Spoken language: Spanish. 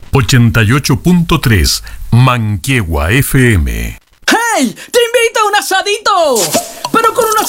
88.3 Manquehue FM. ¡Hey! ¡Te invito a un asadito! ¡Pero con una